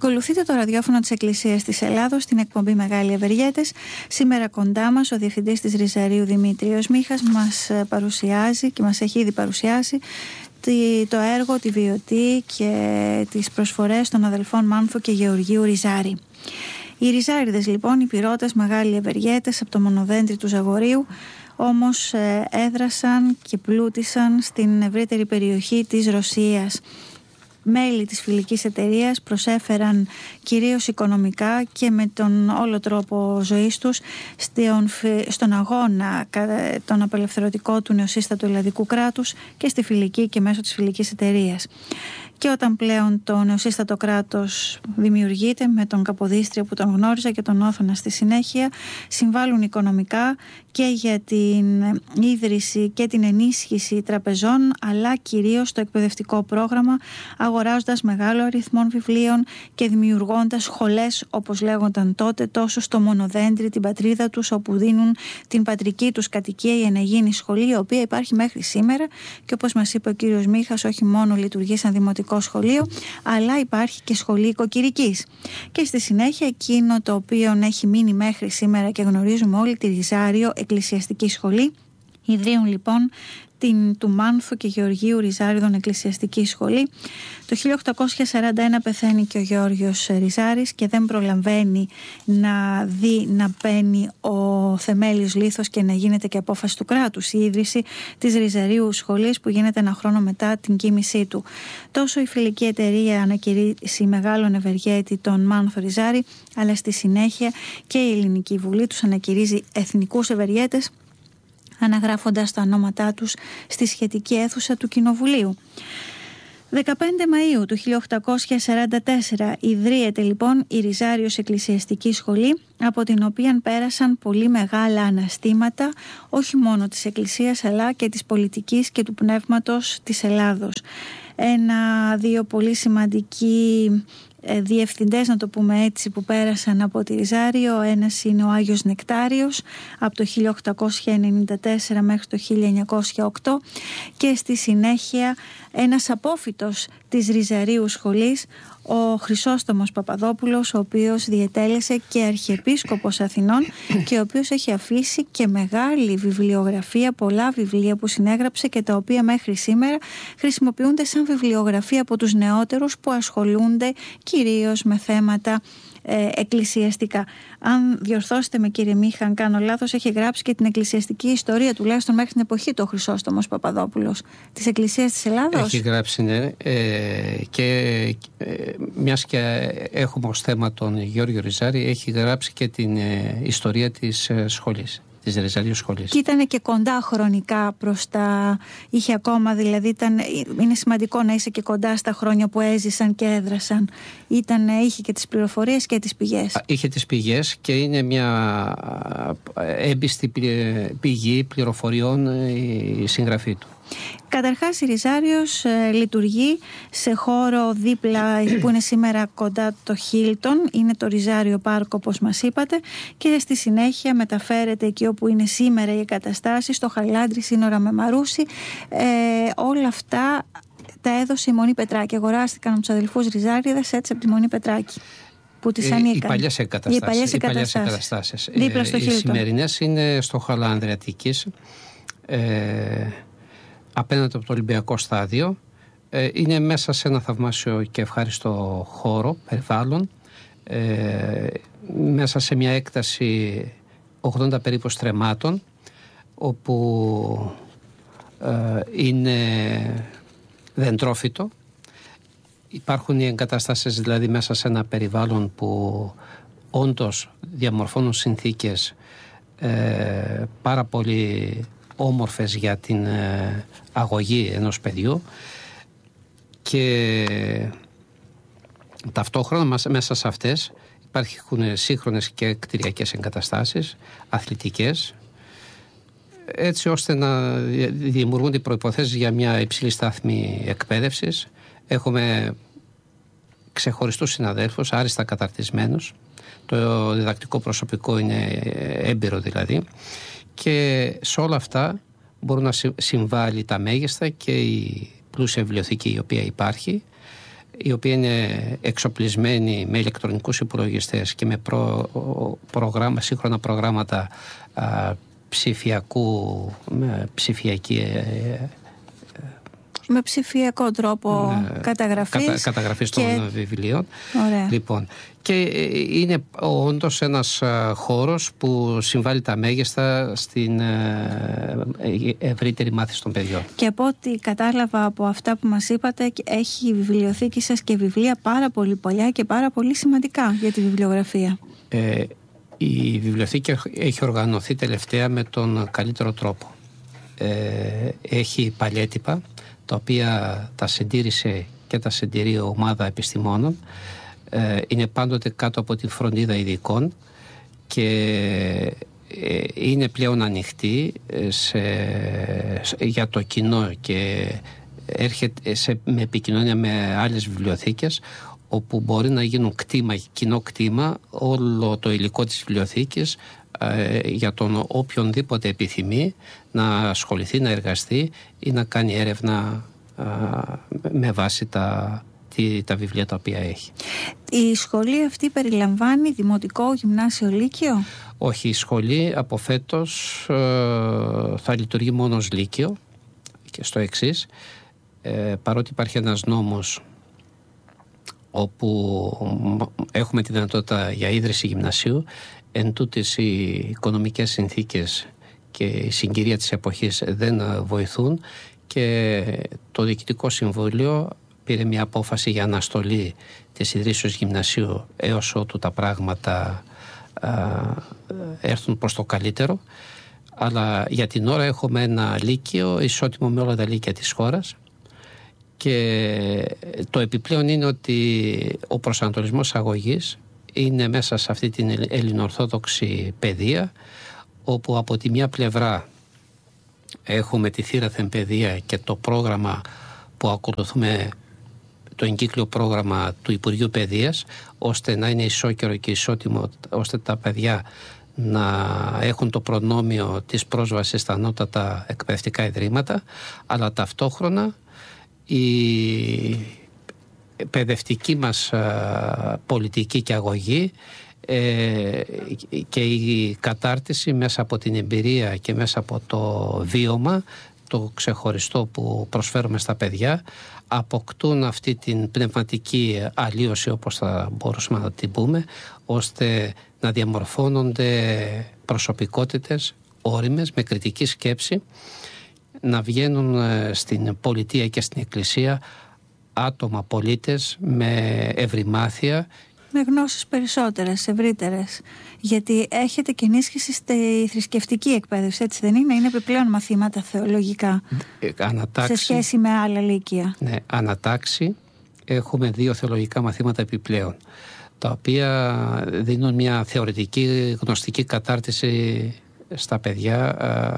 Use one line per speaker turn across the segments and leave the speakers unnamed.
Ακολουθείτε το ραδιόφωνο της Εκκλησίας της Ελλάδος στην εκπομπή Μεγάλοι Ευεργέτες. Σήμερα κοντά μας ο Διευθυντής της Ριζαρίου Δημήτριος Μίχας μας παρουσιάζει και μας έχει ήδη παρουσιάσει το έργο, τη βιωτή και τις προσφορές των αδελφών Μάνθου και Γεωργίου Ριζάρη. Οι Ριζάριδες λοιπόν, οι πυρώτες Μεγάλοι Ευεργέτες από το μονοδέντρι του Ζαγορείου, όμως έδρασαν και πλούτησαν στην ευρύτερη περιοχή της Ρωσίας. Μέλη της φιλικής εταιρείας προσέφεραν κυρίως οικονομικά και με τον όλο τρόπο ζωής τους στον αγώνα τον απελευθερωτικό του νεοσύστατου ελλαδικού κράτους και στη φιλική και μέσω της φιλικής εταιρείας. Και όταν πλέον το νεοσύστατο κράτος δημιουργείται με τον Καποδίστρια που τον γνώριζα και τον Όθωνα στη συνέχεια, συμβάλλουν οικονομικά και για την ίδρυση και την ενίσχυση τραπεζών, αλλά κυρίως στο εκπαιδευτικό πρόγραμμα, αγοράζοντας μεγάλο αριθμό βιβλίων και δημιουργώντας σχολές, όπως λέγονταν τότε, τόσο στο μονοδέντρι, την πατρίδα τους, όπου δίνουν την πατρική τους κατοικία, η Εναγίνη Σχολή, η οποία υπάρχει μέχρι σήμερα και όπως μας είπε ο κύριος Μίχας, όχι μόνο λειτουργεί σαν δημοτικό σχολείο, αλλά υπάρχει και σχολή οικοκυρικής. Και στη συνέχεια εκείνο το οποίο έχει μείνει μέχρι σήμερα και γνωρίζουμε όλοι, τη Ριζάριο Εκκλησιαστική Σχολή. Ιδρύουν λοιπόν την του Μάνθου και Γεωργίου Ριζάριδων Εκκλησιαστική Σχολή. Το 1841 πεθαίνει και ο Γεώργιος Ριζάρης και δεν προλαβαίνει να δει να μπαίνει ο θεμέλιος λίθος και να γίνεται και απόφαση του κράτους, η ίδρυση της Ριζαρίου Σχολής που γίνεται ένα χρόνο μετά την κοίμησή του. Τόσο η φιλική εταιρεία ανακηρύσσει μεγάλον ευεργέτη τον Μάνθο Ριζάρη, αλλά στη συνέχεια και η Ελληνική Βουλή τους ανακηρύζει εθνικούς ευεργέτες, αναγράφοντας τα ονόματά τους στη σχετική αίθουσα του Κοινοβουλίου. 15 Μαΐου του 1844 ιδρύεται λοιπόν η Ριζάριος Εκκλησιαστική Σχολή, από την οποία πέρασαν πολύ μεγάλα αναστήματα, όχι μόνο της Εκκλησίας αλλά και της πολιτικής και του πνεύματος της Ελλάδος. Δύο πολύ σημαντικοί διευθυντές, να το πούμε έτσι, που πέρασαν από τη Ριζάριο. Ο ένας είναι ο Άγιος Νεκτάριος από το 1894 μέχρι το 1908 και στη συνέχεια ένας απόφοιτος της Ριζαρίου Σχολής, ο Χρυσόστομος Παπαδόπουλος, ο οποίος διετέλεσε και αρχιεπίσκοπος Αθηνών και ο οποίος έχει αφήσει και μεγάλη βιβλιογραφία, πολλά βιβλία που συνέγραψε και τα οποία μέχρι σήμερα χρησιμοποιούνται σαν βιβλιογραφία από τους νεότερους που ασχολούνται κυρίως με θέματα εκκλησιαστικά. Αν διορθώσετε με κύριε Μίχα, αν κάνω λάθος, έχει γράψει και την εκκλησιαστική ιστορία, τουλάχιστον μέχρι την εποχή του, ο Χρυσόστομος Παπαδόπουλος, της Εκκλησίας της Ελλάδος. Έχει
γράψει, ναι, και μιας και έχουμε ως θέμα τον Γεώργιο Ριζάρη, έχει γράψει και την ιστορία της σχολής, της Ριζαρίου Σχολής.
Και ήταν και κοντά χρονικά προς τα... Είχε ακόμα, δηλαδή, είναι σημαντικό να είσαι και κοντά στα χρόνια που έζησαν και έδρασαν. Είχε και τις πληροφορίες και τις πηγές.
Είχε τις πηγές και είναι μια έμπιστη πηγή πληροφοριών η συγγραφή του.
Καταρχάς η Ριζάριος λειτουργεί σε χώρο δίπλα που είναι σήμερα κοντά το Χίλτον, είναι το Ριζάριο Πάρκο όπως μας είπατε, και στη συνέχεια μεταφέρεται εκεί όπου είναι σήμερα οι εγκαταστάσεις, στο Χαϊλάντρι σύνορα με Μαρούσι. Όλα αυτά τα έδωσε η Μονή Πετράκη, αγοράστηκαν από τους αδελφούς Ριζάριδες έτσι από τη Μονή Πετράκη που τις ανήκαν.
Οι παλιές εγκαταστάσεις.
Δίπλα στο Χίλτον.
Οι σημερινές είναι στο Χαλάνδρη Αττικής, απέναντι από το Ολυμπιακό Στάδιο. Είναι μέσα σε ένα θαυμάσιο και ευχάριστο χώρο, περιβάλλον, μέσα σε μια έκταση 80 περίπου στρεμμάτων, όπου είναι δεντρόφυτο. Υπάρχουν οι εγκαταστάσεις δηλαδή μέσα σε ένα περιβάλλον που όντως διαμορφώνουν συνθήκες πάρα πολύ όμορφες για την αγωγή ενός παιδιού, και ταυτόχρονα μέσα σε αυτές υπάρχουν σύγχρονες και κτηριακές εγκαταστάσεις, αθλητικές, έτσι ώστε να δημιουργούνται οι προϋποθέσεις για μια υψηλή στάθμη εκπαίδευσης. Έχουμε ξεχωριστούς συναδέλφους, άριστα καταρτισμένους. Το διδακτικό προσωπικό είναι έμπειρο δηλαδή. Και σε όλα αυτά μπορούν να συμβάλλει τα μέγιστα και η πλούσια βιβλιοθήκη η οποία υπάρχει, η οποία είναι εξοπλισμένη με ηλεκτρονικούς υπολογιστές και με σύγχρονα προγράμματα
με ψηφιακό τρόπο
καταγραφής των βιβλίων.
Ωραία.
Λοιπόν, και είναι όντως ένας χώρος που συμβάλλει τα μέγιστα στην ευρύτερη μάθηση των παιδιών. Και
από ό,τι κατάλαβα από αυτά που μας είπατε, έχει η βιβλιοθήκη σας και βιβλία πάρα πολύ παλιά και πάρα πολύ σημαντικά για τη βιβλιογραφία.
Η βιβλιοθήκη έχει οργανωθεί τελευταία με τον καλύτερο τρόπο. Έχει παλιέτυπα, τα οποία τα συντήρησε και τα συντηρεί ομάδα επιστημόνων. Είναι πάντοτε κάτω από τη φροντίδα ειδικών και είναι πλέον ανοιχτή για το κοινό και έρχεται με επικοινωνία με άλλες βιβλιοθήκες, όπου μπορεί να γίνουν κοινό κτήμα όλο το υλικό της βιβλιοθήκης για τον οποιονδήποτε επιθυμεί να ασχοληθεί, να εργαστεί ή να κάνει έρευνα με βάση τα βιβλία τα οποία έχει.
Η σχολή αυτή περιλαμβάνει δημοτικό, γυμνάσιο, λύκειο?
Όχι, η σχολή από φέτος θα λειτουργεί μόνο ως λύκειο και στο εξής, παρότι υπάρχει ένας νόμος όπου έχουμε τη δυνατότητα για ίδρυση γυμνασίου, εν τούτης οι οικονομικές συνθήκες και η συγκυρία της εποχής δεν βοηθούν και το Διοικητικό Συμβούλιο πήρε μια απόφαση για αναστολή της ιδρύσεως γυμνασίου έως ότου τα πράγματα έρθουν προς το καλύτερο. Αλλά για την ώρα έχουμε ένα λύκειο ισότιμο με όλα τα λύκεια της χώρας και το επιπλέον είναι ότι ο προσανατολισμός αγωγής είναι μέσα σε αυτή την ελληνοορθόδοξη παιδεία, όπου από τη μια πλευρά έχουμε τη θύραθεν παιδεία και το πρόγραμμα που ακολουθούμε, το εγκύκλιο πρόγραμμα του Υπουργείου Παιδείας, ώστε να είναι ισόκαιρο και ισότιμο, ώστε τα παιδιά να έχουν το προνόμιο της πρόσβασης στα ανώτατα εκπαιδευτικά ιδρύματα, αλλά ταυτόχρονα η παιδευτική μας πολιτική και αγωγή και η κατάρτιση μέσα από την εμπειρία και μέσα από το βίωμα, το ξεχωριστό που προσφέρουμε στα παιδιά, αποκτούν αυτή την πνευματική αλλίωση, όπως θα μπορούσαμε να την πούμε, ώστε να διαμορφώνονται προσωπικότητες όριμες με κριτική σκέψη, να βγαίνουν στην πολιτεία και στην εκκλησία άτομα πολίτες με ευρυμάθεια,
με γνώσεις περισσότερες, ευρύτερες, γιατί έχετε και ενίσχυση στη θρησκευτική εκπαίδευση, έτσι δεν είναι? Είναι επιπλέον μαθήματα θεολογικά
ανατάξει,
σε σχέση με άλλα λύκεια.
Ναι, ανατάξει έχουμε 2 θεολογικά μαθήματα επιπλέον, τα οποία δίνουν μια θεωρητική γνωστική κατάρτιση στα παιδιά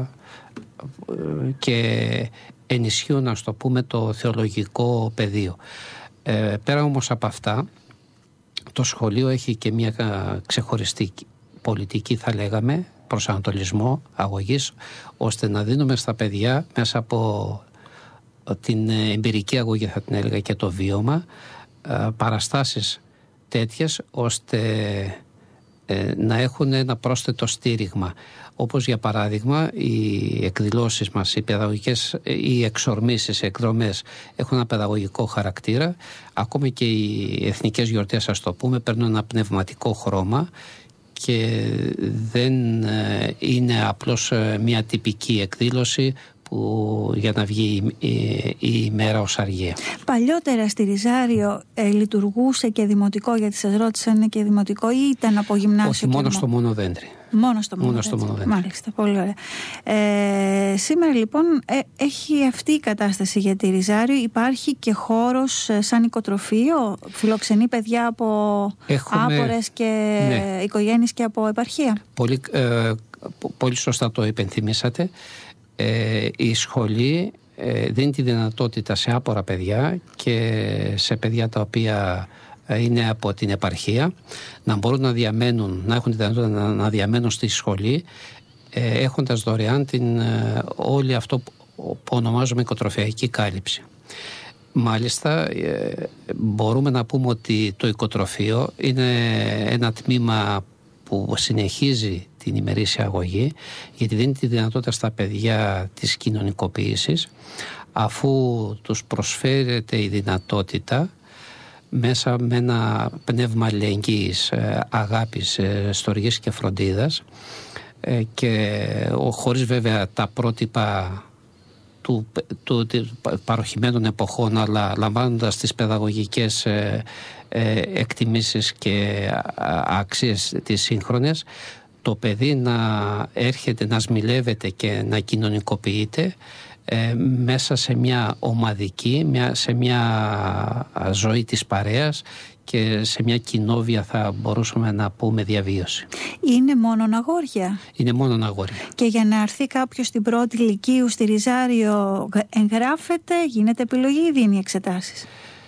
και ενισχύουν, να το πούμε, το θεολογικό πεδίο. Πέρα όμως από αυτά, το σχολείο έχει και μια ξεχωριστή πολιτική, θα λέγαμε, προσανατολισμό αγωγής, ώστε να δίνουμε στα παιδιά μέσα από την εμπειρική αγωγή, θα την έλεγα, και το βίωμα, παραστάσεις τέτοιες ώστε να έχουν ένα πρόσθετο στήριγμα. Όπως για παράδειγμα οι εκδηλώσεις μας, οι παιδαγωγικές, οι εξορμήσεις, οι εκδρομές έχουν ένα παιδαγωγικό χαρακτήρα. Ακόμη και οι εθνικές γιορτές, ας το πούμε, παίρνουν ένα πνευματικό χρώμα και δεν είναι απλώς μια τυπική εκδήλωση που για να βγει η ημέρα ως αργία.
Παλιότερα στη Ριζάριο λειτουργούσε και δημοτικό, γιατί σας ρώτησα, είναι και δημοτικό, ή ήταν από γυμνάσιο?
Όχι, μόνο στο Μονοδέντρι.
Μόνο στο Μονοδέντρι. Μάλιστα, πολύ ωραία. Σήμερα λοιπόν έχει αυτή η κατάσταση για τη Ριζάριο. Υπάρχει και χώρος σαν οικοτροφείο, φιλοξενεί παιδιά από άπορες και οικογένειες και από επαρχία?
Πολύ σωστά το υπενθυμίσατε. Η σχολή δίνει τη δυνατότητα σε άπορα παιδιά και σε παιδιά τα οποία είναι από την επαρχία να μπορούν να διαμένουν, να έχουν τη δυνατότητα να διαμένουν στη σχολή, έχοντας δωρεάν όλη αυτό που ονομάζουμε οικοτροφιακή κάλυψη. Μάλιστα, μπορούμε να πούμε ότι το οικοτροφείο είναι ένα τμήμα που συνεχίζει την ημερήσια αγωγή, γιατί δίνει τη δυνατότητα στα παιδιά της κοινωνικοποίησης, αφού τους προσφέρεται η δυνατότητα μέσα με ένα πνεύμα αλληλεγγύης, αγάπης, στοργής και φροντίδας, και χωρίς βέβαια τα πρότυπα του παροχημένων εποχών, αλλά λαμβάνοντας τις παιδαγωγικές εκτιμήσεις και αξίες τις σύγχρονες, το παιδί να έρχεται, να σμιλεύεται και να κοινωνικοποιείται μέσα σε μια ομαδική, σε μια ζωή της παρέας και σε μια κοινόβια, θα μπορούσαμε να πούμε, διαβίωση.
Είναι μόνον αγόρια?
Είναι μόνον αγόρια.
Και για να έρθει κάποιος στην πρώτη λυκείου στη Ριζάριο, εγγράφεται, γίνεται επιλογή ή δίνει εξετάσεις?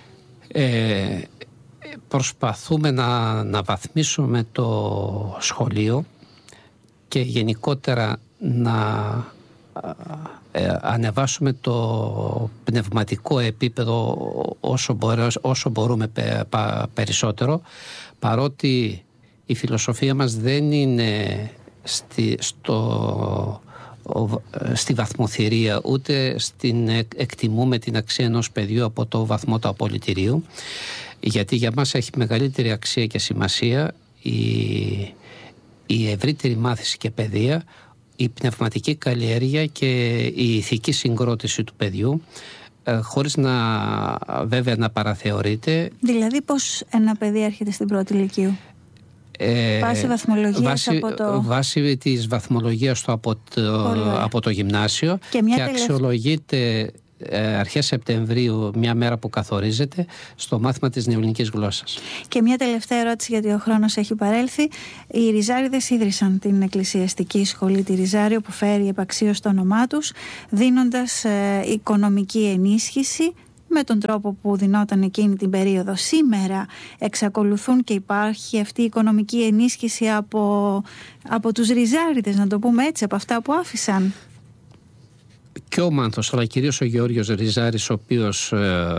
Προσπαθούμε να βαθμίσουμε το σχολείο και γενικότερα να ανεβάσουμε το πνευματικό επίπεδο όσο μπορούμε περισσότερο, παρότι η φιλοσοφία μας δεν είναι στη βαθμοθυρία, ούτε εκτιμούμε την αξία ενός παιδιού από το βαθμό του απολυτηρίου, γιατί για μας έχει μεγαλύτερη αξία και σημασία η ευρύτερη μάθηση και παιδεία, η πνευματική καλλιέργεια και η ηθική συγκρότηση του παιδιού, χωρίς βέβαια να παραθεωρείται.
Δηλαδή πώς ένα παιδί έρχεται στην πρώτη λυκείου? Βάσει βαθμολογίας
βάσει της βαθμολογίας του από το γυμνάσιο και αξιολογείται αρχές Σεπτεμβρίου, μια μέρα που καθορίζεται, στο μάθημα της νεοελληνικής γλώσσας. Και
μια τελευταία ερώτηση, γιατί ο χρόνος έχει παρέλθει. Οι Ριζάριδες ίδρυσαν την εκκλησιαστική σχολή τη Ριζάριο, που φέρει επαξίως το όνομά τους, δίνοντας οικονομική ενίσχυση με τον τρόπο που δινόταν εκείνη την περίοδο. Σήμερα εξακολουθούν και υπάρχει αυτή η οικονομική ενίσχυση από τους Ριζάριδες, να το πούμε έτσι, από αυτά που άφησαν?
Και ο Μάνθος, αλλά κυρίως ο Γεώργιος Ριζάρης, ο οποίος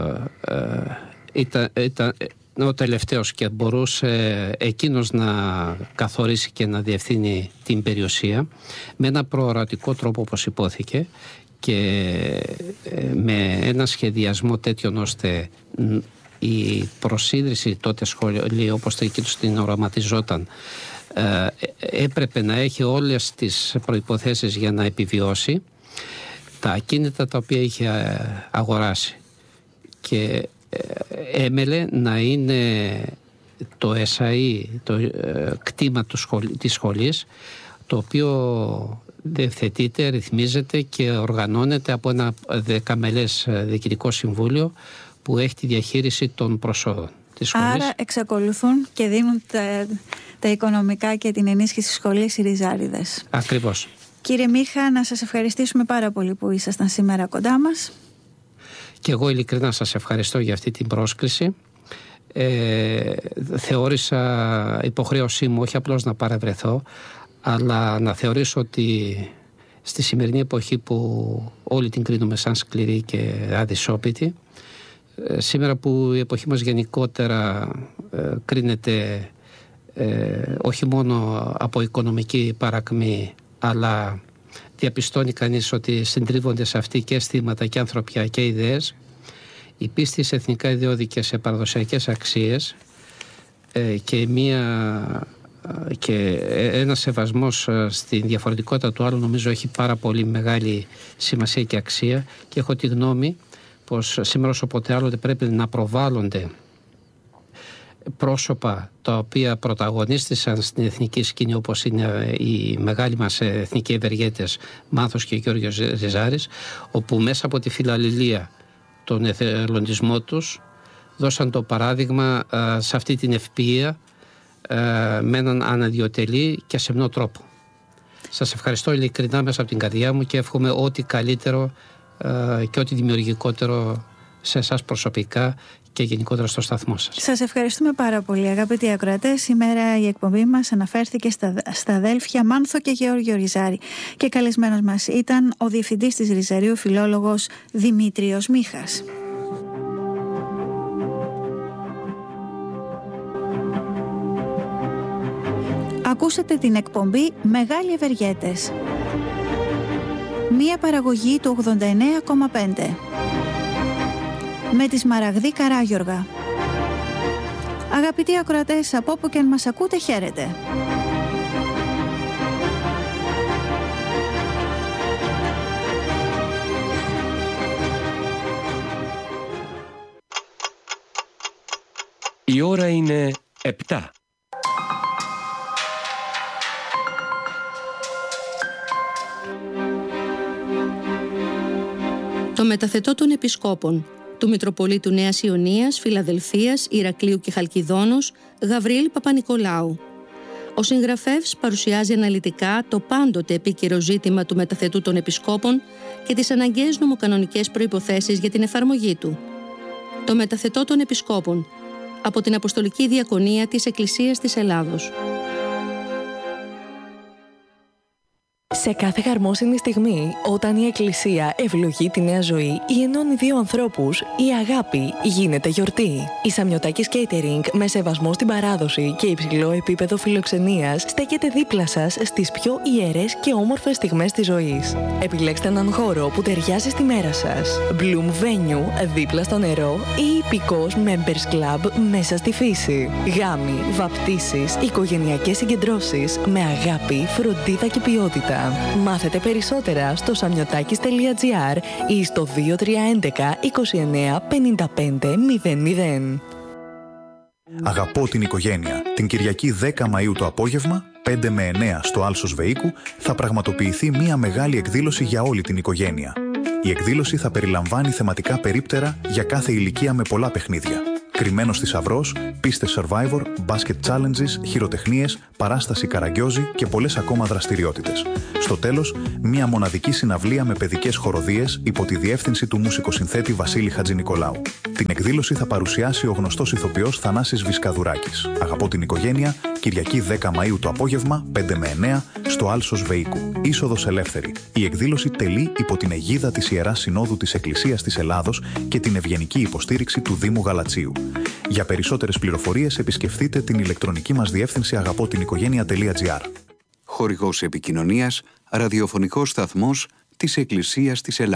ήταν ο τελευταίος και μπορούσε εκείνος να καθορίσει και να διευθύνει την περιουσία με ένα προορατικό τρόπο, όπως υπόθηκε, και με ένα σχεδιασμό τέτοιον ώστε η προσίδρυση τότε σχολείου, όπως εκείνος την οραματιζόταν, έπρεπε να έχει όλες τις προϋποθέσεις για να επιβιώσει. Τα ακίνητα τα οποία είχε αγοράσει και έμελε να είναι το ΕΣΑΗ, το κτήμα της σχολής, το οποίο διευθετείται, ρυθμίζεται και οργανώνεται από ένα 10μελές διοικητικό συμβούλιο που έχει τη διαχείριση των προσόδων της σχολής.
Άρα εξακολουθούν και δίνουν τα οικονομικά και την ενίσχυση της σχολής οι Ριζάριδες.
Ακριβώς.
Κύριε Μίχα, να σας ευχαριστήσουμε πάρα πολύ που ήσασταν σήμερα κοντά μας.
Και εγώ ειλικρινά σας ευχαριστώ για αυτή την πρόσκληση. Θεώρησα υποχρέωσή μου όχι απλώς να παρευρεθώ, αλλά να θεωρήσω ότι στη σημερινή εποχή που όλοι την κρίνουμε σαν σκληρή και αδυσόπιτη, σήμερα που η εποχή μας γενικότερα κρίνεται όχι μόνο από οικονομική παρακμή, αλλά διαπιστώνει κανείς ότι συντρίβονται σε αυτή και αισθήματα και ανθρωπιά και ιδέες, η πίστη σε εθνικά ιδεώδη και σε παραδοσιακές αξίες και ένα σεβασμός στην διαφορετικότητα του άλλου, νομίζω έχει πάρα πολύ μεγάλη σημασία και αξία, και έχω τη γνώμη πως σήμερα όσο ποτέ άλλοτε πρέπει να προβάλλονται πρόσωπα τα οποία πρωταγωνίστησαν στην εθνική σκηνή, όπως είναι οι μεγάλοι μας εθνικοί ευεργέτες Μάνθος και Γεώργιος Ριζάρης, όπου μέσα από τη φιλαλληλία, τον εθελοντισμό τους, δώσαν το παράδειγμα σε αυτή την ευπία με έναν αναδιοτελή και σεμνό τρόπο. Σας ευχαριστώ ειλικρινά μέσα από την καρδιά μου και εύχομαι ό,τι καλύτερο και ό,τι δημιουργικότερο σε εσάς προσωπικά και γενικότερα στο σταθμό σας.
Σας ευχαριστούμε πάρα πολύ, αγαπητοί ακροατές. Σήμερα η εκπομπή μας αναφέρθηκε στα αδέλφια Μάνθο και Γεώργιο Ριζάρη και καλεσμένος μας ήταν ο διευθυντής της Ριζαρίου, φιλόλογος Δημήτριος Μίχας. Ακούσατε την εκπομπή Μεγάλοι Ευεργέτες. Μία παραγωγή του 89,5. Με τη Σμαραγδή Καράγιοργα. Αγαπητοί ακροατές, από όπου και αν μας ακούτε, χαίρετε.
Η ώρα είναι 7.
Το μεταθετό των Επισκόπων του Μητροπολίτου Νέας Ιωνίας, Φιλαδελφίας, Ηρακλείου και Χαλκιδόνος, Γαβριήλ Παπανικολάου. Ο συγγραφεύς παρουσιάζει αναλυτικά το πάντοτε επίκαιρο ζήτημα του μεταθετού των Επισκόπων και τις αναγκαίες νομοκανονικές προϋποθέσεις για την εφαρμογή του. Το μεταθετό των Επισκόπων, από την Αποστολική Διακονία της Εκκλησίας της Ελλάδος.
Σε κάθε χαρμόσυνη στιγμή, όταν η Εκκλησία ευλογεί τη νέα ζωή ή ενώνει δύο ανθρώπους, η αγάπη γίνεται γιορτή. Η Σαμιωτάκης Catering, με σεβασμό στην παράδοση και υψηλό επίπεδο φιλοξενίας, στέκεται δίπλα σας στις πιο ιερές και όμορφες στιγμές της ζωής. Επιλέξτε έναν χώρο που ταιριάζει στη μέρα σας. Bloom Venue, δίπλα στο νερό, ή υπηκός Members Club μέσα στη φύση. Γάμοι, βαπτίσεις, οικογενειακές συγκεντρώσεις με αγάπη, φροντίδα και ποιότητα. Μάθετε περισσότερα στο samiotakis.gr ή στο 2311 29 55 00.
Αγαπώ την οικογένεια. Την Κυριακή 10 Μαΐου το απόγευμα, 5 με 9 στο Άλσος Βεΐκου, θα πραγματοποιηθεί μια μεγάλη εκδήλωση για όλη την οικογένεια. Η εκδήλωση θα περιλαμβάνει θεματικά περίπτερα για κάθε ηλικία με πολλά παιχνίδια. Κρυμμένος θησαυρός, πίστες Survivor, basket challenges, χειροτεχνίες, παράσταση καραγκιόζη και πολλές ακόμα δραστηριότητες. Στο τέλος, μια μοναδική συναυλία με παιδικές χοροδίες υπό τη διεύθυνση του μουσικοσυνθέτη Βασίλη Χατζηνικολάου. Την εκδήλωση θα παρουσιάσει ο γνωστός ηθοποιός Θανάσης Βυσκαδουράκης. Αγαπώ την οικογένεια, Κυριακή 10 Μαΐου το απόγευμα, 5 με 9, στο Άλσος Βεΐκου. Είσοδος ελεύθερη. Η εκδήλωση τελεί υπό την αιγίδα της Ιεράς Συνόδου της Εκκλησίας της Ελλάδος και την ευγενική υποστήριξη του Δήμου Γαλατσίου. Για περισσότερες πληροφορίες επισκεφτείτε την ηλεκτρονική μας διεύθυνση αγαπωτηνικογένεια.gr.
Χορηγός επικοινωνίας, ραδιοφωνικός σταθμός της Εκκλησίας της Ελλάδος.